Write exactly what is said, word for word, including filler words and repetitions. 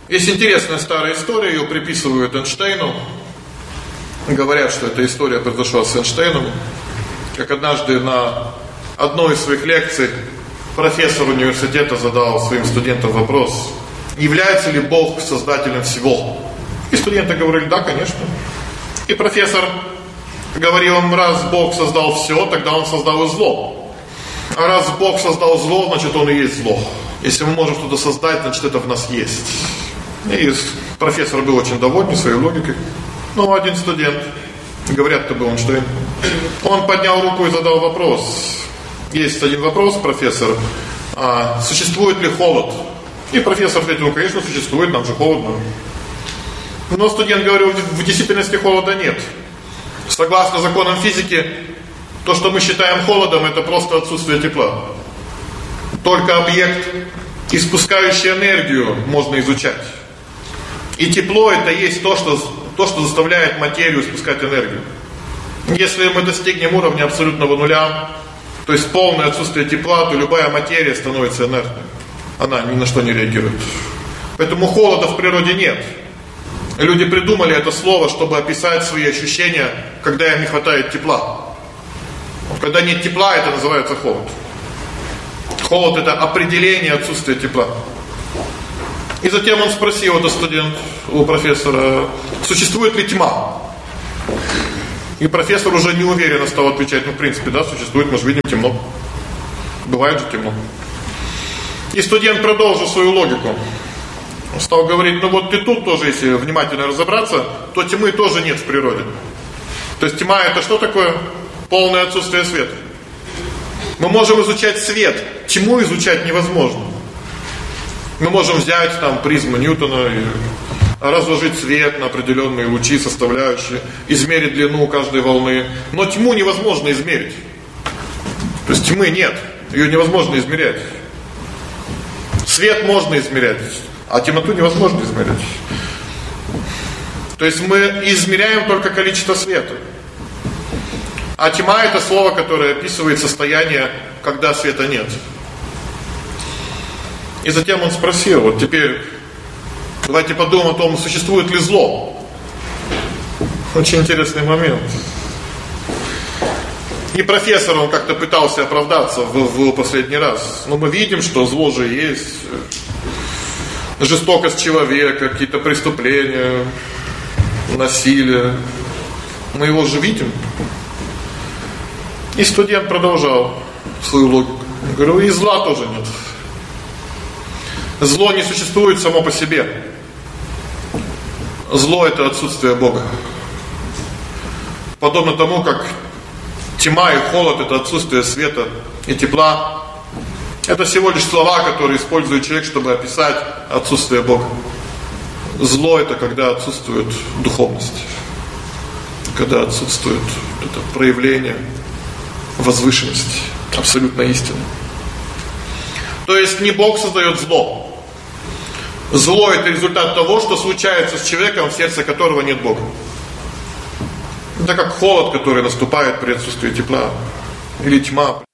Есть интересная старая история, ее приписывают Эйнштейну. Говорят, что эта история произошла с Эйнштейном. Как однажды на одной из своих лекций профессор университета задал своим студентам вопрос: является ли Бог создателем всего? И студенты говорили: да, конечно. И профессор говорил им: раз Бог создал все, тогда Он создал и зло. А раз Бог создал зло, значит Он и есть зло. Если мы можем что-то создать, значит это в нас есть. И профессор был очень доволен своей логикой. Но один студент, говорят, это был Эйнштейн, он поднял руку и задал вопрос. Есть один вопрос, профессор: а существует ли холод? И профессор ответил: конечно, существует, нам же холодно. Но студент говорил: в действительности холода нет. Согласно законам физики, то, что мы считаем холодом, это просто отсутствие тепла. Только объект, испускающий энергию, можно изучать. И тепло — это есть то, что, то, что заставляет материю испускать энергию. Если мы достигнем уровня абсолютного нуля, то есть полное отсутствие тепла, то любая материя становится инертной. Она ни на что не реагирует. Поэтому холода в природе нет. Люди придумали это слово, чтобы описать свои ощущения, когда им не хватает тепла. Когда нет тепла, это называется холод. Холод — это определение отсутствия тепла. И затем он спросил, этот студент, у профессора: существует ли тьма? И профессор уже неуверенно стал отвечать: ну, в принципе, да, существует, мы же видим темно. Бывает же темно. И студент продолжил свою логику. Он стал говорить: ну вот и тут тоже, если внимательно разобраться, то тьмы тоже нет в природе. То есть тьма — это что такое? Полное отсутствие света. Мы можем изучать свет, тьму изучать невозможно. Мы можем взять там призму Ньютона и разложить свет на определенные лучи, составляющие, измерить длину каждой волны. Но тьму невозможно измерить. То есть тьмы нет, ее невозможно измерять. Свет можно измерять, а темноту невозможно измерять. То есть мы измеряем только количество света. А тьма — это слово, которое описывает состояние, когда света нет. И затем он спросил: вот теперь давайте подумаем о том, существует ли зло. Очень интересный момент. И профессор, он как-то пытался оправдаться в, в последний раз. Но мы видим, что зло же есть. Жестокость человека, какие-то преступления, насилие. Мы его же видим. И студент продолжал свою логику. Я говорю: и зла тоже нет. Зло не существует само по себе. Зло — это отсутствие Бога. Подобно тому, как тьма и холод — это отсутствие света и тепла. Это всего лишь слова, которые использует человек, чтобы описать отсутствие Бога. Зло — это когда отсутствует духовность. Когда отсутствует это проявление возвышенности, абсолютной истины. То есть не Бог создает зло. Зло — это результат того, что случается с человеком, в сердце которого нет Бога. Это как холод, который наступает при отсутствии тепла, или тьма.